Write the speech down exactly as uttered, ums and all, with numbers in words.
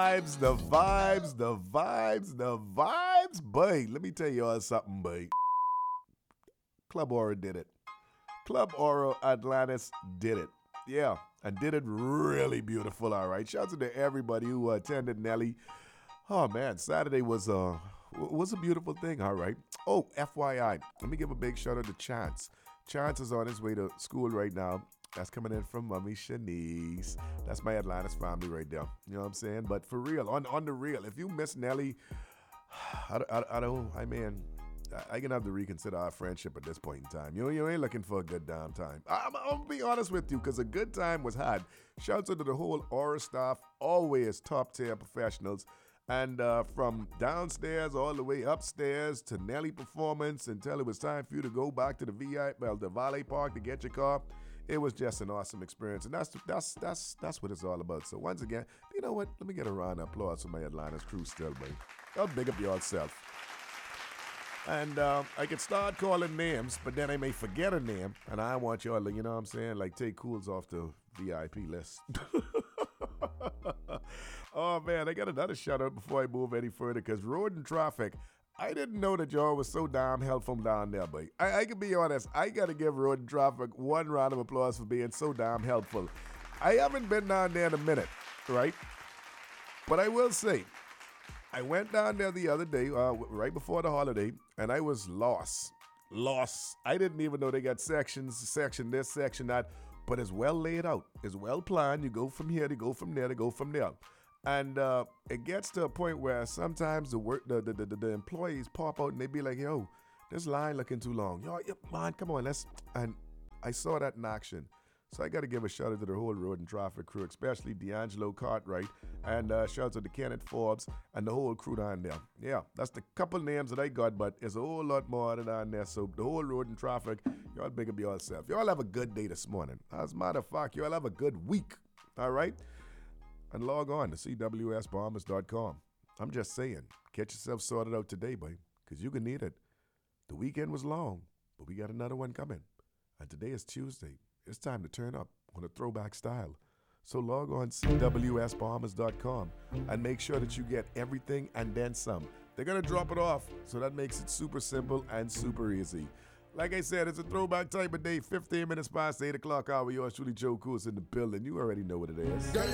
Vibes, the vibes, the vibes, the vibes. Boy, let me tell you all something, boy. Club Oro did it. Club Oro Atlantis did it. Yeah, and did it really beautiful, all right. Shout out to everybody who attended Nelly. Oh, man, Saturday was, uh, was a beautiful thing, all right. Oh, F Y I, let me give a big shout out to Chance. Chance is on his way to school right now. That's coming in from Mommy Shanice. That's my Atlantis family right there. You know what I'm saying? But for real, on, on the real, if you miss Nelly, I, I, I don't, I mean, I, I can have to reconsider our friendship at this point in time. You know, you ain't looking for a good damn time. I'm, I'm going to be honest with you, because a good time was had. Shouts out to the whole Aura staff, always top tier professionals. And uh, from downstairs all the way upstairs to Nelly performance until it was time for you to go back to the V I P, well, the valet park to get your car. It was just an awesome experience, and that's that's that's that's what it's all about. So once again, you know what? Let me get a round of applause for my Atlantis crew still, baby. Y'all big up yourself. And um, I could start calling names, but then I may forget a name, and I want y'all to, you know what I'm saying, like take Cools off the V I P list. Oh, man, I got another shout-out before I move any further, because road and traffic, I didn't know that y'all was so damn helpful down there, but I, I can be honest, I got to give road and traffic one round of applause for being so damn helpful. I haven't been down there in a minute, right? But I will say, I went down there the other day, uh, right before the holiday, and I was lost. Lost. I didn't even know they got sections, section this, section that, but it's well laid out. It's well planned. You go from here, to go from there, to go from there. And uh, it gets to a point where sometimes the work, the, the, the, the employees pop out and they be like, yo, this line looking too long. Yo, yo, man, come on, let's. And I saw that in action. So I got to give a shout out to the whole road and traffic crew, especially D'Angelo Cartwright, and uh, shout out to Kenneth Forbes and the whole crew down there. Yeah, that's the couple names that I got, but there's a whole lot more down there. So the whole road and traffic, y'all big up yourself. Y'all have a good day this morning. As a matter of fact, y'all have a good week, all right? And log on to C W S bombers dot com. I'm just saying, get yourself sorted out today, boy, because you can need it. The weekend was long, but we got another one coming. And today is Tuesday. It's time to turn up on a throwback style. So log on C W S bombers dot com and make sure that you get everything and then some. They're going to drop it off, so that makes it super simple and super easy. Like I said, it's a throwback type of day, fifteen minutes past eight o'clock hour. Yours truly, Joe Coos in the building. You already know what it is.